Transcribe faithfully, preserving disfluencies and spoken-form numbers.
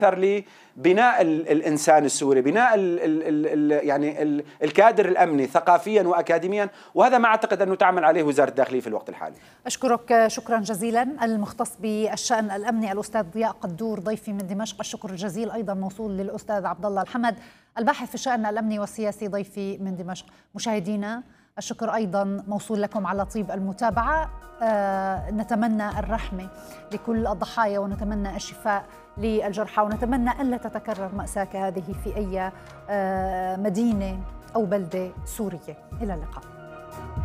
لبناء الإنسان السوري، بناء ال ال ال يعني ال الكادر الأمني ثقافيا وأكاديميا، وهذا ما أعتقد أنه تعمل عليه وزارة الداخلية في الوقت الحالي. أشكرك شكرا جزيلا المختص بالشأن الأمني الأستاذ ضياء قدور ضيفي من دمشق. الشكر الجزيل أيضا موصول للأستاذ عبد الله الحمد الباحث في الشأن الأمني والسياسي ضيفي من دمشق. مشاهدينا الشكر أيضا موصول لكم على طيب المتابعة. آه نتمنى الرحمة لكل الضحايا ونتمنى الشفاء للجرحى، ونتمنى ألا تتكرر مأساة كهذه في أي آه مدينة أو بلدة سورية. إلى اللقاء.